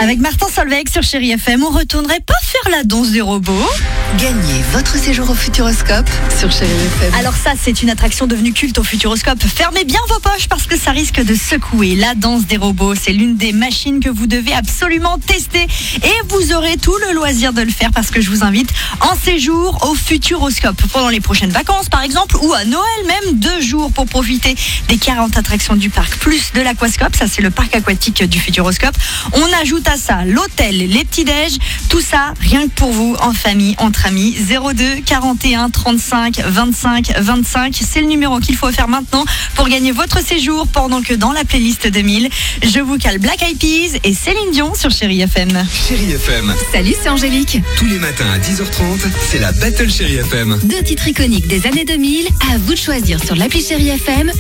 Avec Martin Solveig sur Chérie FM, on retournerait pas faire la danse des robots? Gagnez votre séjour au Futuroscope sur Chérie FM. Alors ça, c'est une attraction devenue culte au Futuroscope. Fermez bien vos poches parce que ça risque de secouer. La danse des robots, c'est l'une des machines que vous devez absolument tester. Et vous aurez tout le loisir de le faire parce que je vous invite en séjour au Futuroscope. Pendant les prochaines vacances, par exemple, ou à Noël même, 2 jours pour profiter des 40 attractions du parc, plus de l'aquascope. Ça, c'est le parc aquatique du Futuroscope. On ajoute à ça l'hôtel, les petits-déj, tout ça rien que pour vous, en famille, entre amis. 02 41 35 25 25, c'est le numéro qu'il faut faire maintenant pour gagner votre séjour, pendant que dans la playlist 2000, je vous cale Black Eyed Peas et Céline Dion sur Chérie FM. Chérie FM, Salut, c'est Angélique. tous les matins à 10h30, c'est la Battle Chérie FM. 2 titres iconiques des années 2000, à vous de choisir sur l'appli Chérie FM